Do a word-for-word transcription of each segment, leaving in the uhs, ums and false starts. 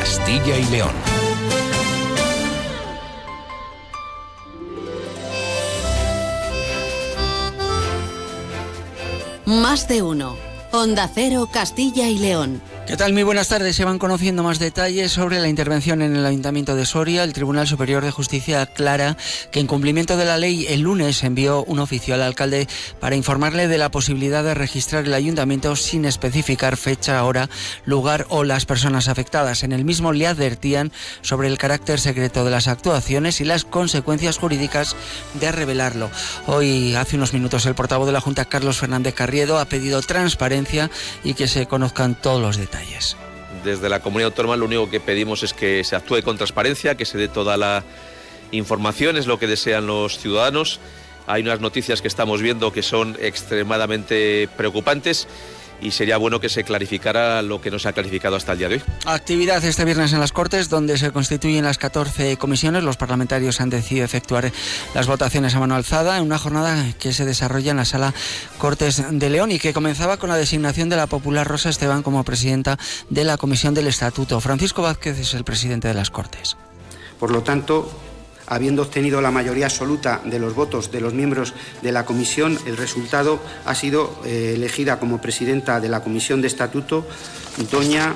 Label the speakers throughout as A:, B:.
A: Castilla y León.
B: Más de uno. Onda Cero, Castilla y León.
C: ¿Qué tal? Muy buenas tardes. Se van conociendo más detalles sobre la intervención en el Ayuntamiento de Soria. El Tribunal Superior de Justicia aclara que en cumplimiento de la ley el lunes envió un oficio al alcalde para informarle de la posibilidad de registrar el Ayuntamiento sin especificar fecha, hora, lugar o las personas afectadas. En el mismo le advertían sobre el carácter secreto de las actuaciones y las consecuencias jurídicas de revelarlo. Hoy, hace unos minutos, el portavoz de la Junta, Carlos Fernández Carriedo, ha pedido transparencia y que se conozcan todos los detalles.
D: Desde la comunidad autónoma lo único que pedimos es que se actúe con transparencia, que se dé toda la información, es lo que desean los ciudadanos. Hay unas noticias que estamos viendo que son extremadamente preocupantes y sería bueno que se clarificara lo que no se ha clarificado hasta el día de hoy.
C: Actividad este viernes en las Cortes, donde se constituyen las catorce comisiones. Los parlamentarios han decidido efectuar las votaciones a mano alzada en una jornada que se desarrolla en la Sala Cortes de León y que comenzaba con la designación de la popular Rosa Esteban como presidenta de la Comisión del Estatuto. Francisco Vázquez es el presidente de las Cortes.
E: Por lo tanto, habiendo obtenido la mayoría absoluta de los votos de los miembros de la comisión, el resultado ha sido eh, elegida como presidenta de la Comisión de Estatuto doña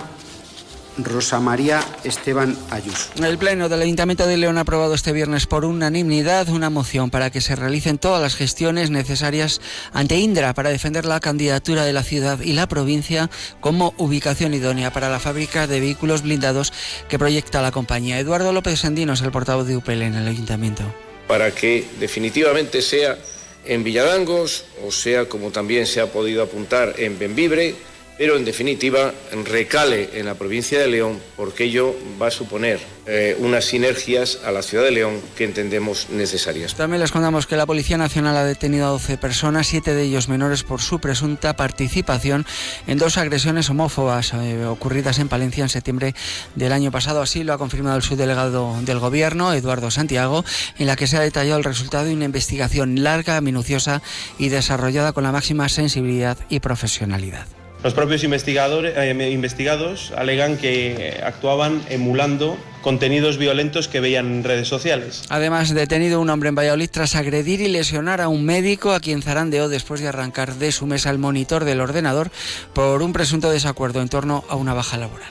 E: Rosa María Esteban Ayuso.
C: El Pleno del Ayuntamiento de León ha aprobado este viernes por unanimidad una moción para que se realicen todas las gestiones necesarias ante Indra para defender la candidatura de la ciudad y la provincia como ubicación idónea para la fábrica de vehículos blindados que proyecta la compañía. Eduardo López Sandino es el portavoz de U P L en el Ayuntamiento.
F: Para que definitivamente sea en Villadangos o sea, como también se ha podido apuntar, en Bembibre, pero en definitiva recale en la provincia de León, porque ello va a suponer eh, unas sinergias a la ciudad de León que entendemos necesarias.
C: También les contamos que la Policía Nacional ha detenido a doce personas, siete de ellos menores, por su presunta participación en dos agresiones homófobas eh, ocurridas en Palencia en septiembre del año pasado. Así lo ha confirmado el subdelegado del Gobierno, Eduardo Santiago, en la que se ha detallado el resultado de una investigación larga, minuciosa y desarrollada con la máxima sensibilidad y profesionalidad.
G: Los propios investigadores, eh, investigados alegan que actuaban emulando contenidos violentos que veían en redes sociales.
C: Además, detenido un hombre en Valladolid tras agredir y lesionar a un médico a quien zarandeó después de arrancar de su mesa el monitor del ordenador por un presunto desacuerdo en torno a una baja laboral.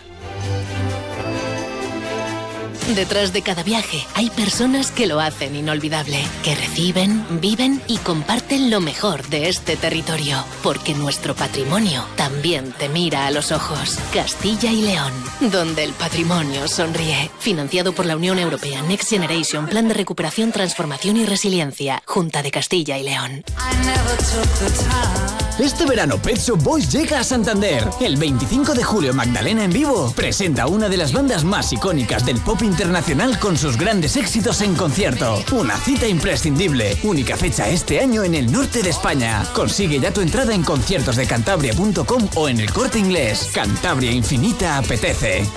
B: Detrás de cada viaje hay personas que lo hacen inolvidable, que reciben, viven y comparten lo mejor de este territorio, porque nuestro patrimonio también te mira a los ojos. Castilla y León, donde el patrimonio sonríe. Financiado por la Unión Europea Next Generation, Plan de Recuperación, Transformación y Resiliencia, Junta de Castilla y León.
H: Este verano Pet Shop Boys llega a Santander. El veinticinco de julio Magdalena en vivo presenta una de las bandas más icónicas del pop internacional con sus grandes éxitos en concierto. Una cita imprescindible. Única fecha este año en el norte de España. Consigue ya tu entrada en conciertos de cantabria punto com o en El Corte Inglés. Cantabria Infinita apetece.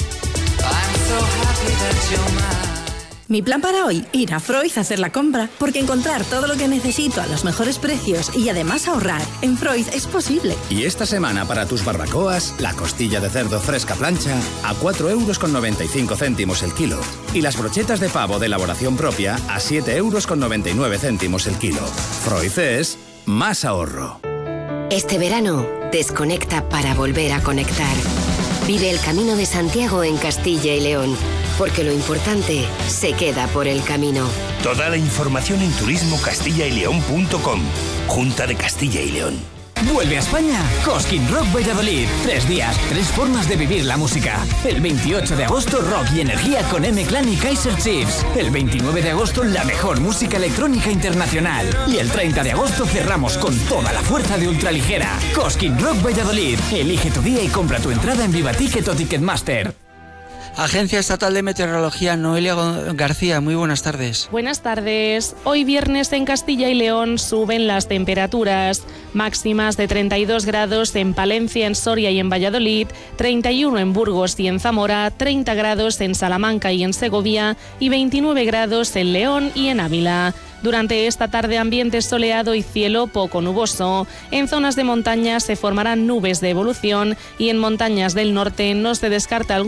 I: Mi plan para hoy, ir a Freud a hacer la compra, porque encontrar todo lo que necesito a los mejores precios y además ahorrar en Freud es posible.
J: Y esta semana para tus barbacoas, la costilla de cerdo fresca plancha a cuatro euros con noventa y cinco céntimos el kilo. Y las brochetas de pavo de elaboración propia a siete euros con noventa y nueve céntimos el kilo. Freud es más ahorro.
K: Este verano, desconecta para volver a conectar. Vive el Camino de Santiago en Castilla y León, porque lo importante se queda por el camino.
A: Toda la información en turismo castilla y león punto com. Junta de Castilla y León.
H: Vuelve a España Cosquín Rock Valladolid. Tres días, tres formas de vivir la música. El veintiocho de agosto, rock y energía con M-Clan y Kaiser Chiefs. El veintinueve de agosto, la mejor música electrónica internacional. Y el treinta de agosto cerramos con toda la fuerza de Ultraligera. Cosquín Rock Valladolid. Elige tu día y compra tu entrada en Viva Ticket o Ticketmaster.
C: Agencia Estatal de Meteorología, Noelia García, muy buenas tardes.
L: Buenas tardes. Hoy viernes en Castilla y León suben las temperaturas máximas de treinta y dos grados en Palencia, en Soria y en Valladolid, treinta y uno en Burgos y en Zamora, treinta grados en Salamanca y en Segovia y veintinueve grados en León y en Ávila. Durante esta tarde ambiente soleado y cielo poco nuboso. En zonas de montaña se formarán nubes de evolución y en montañas del norte no se descarta algún